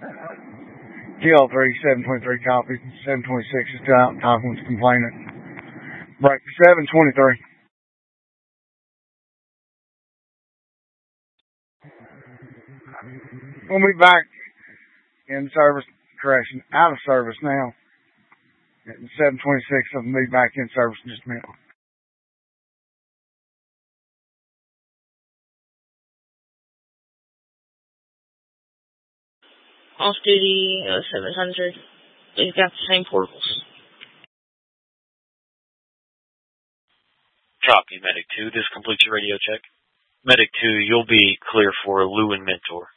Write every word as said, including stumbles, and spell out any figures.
T L three, seven twenty-three copy. seven twenty-six is still out talking with the complainant. Break seven twenty-three. We'll be back in service, correction, out of service now. At seven twenty-six, I'll be back in service in just a minute. Off duty, uh, seven hundred. We've got the same portables. Copy, Medic two. This completes your radio check. Medic two, you'll be clear for Lou and Mentor.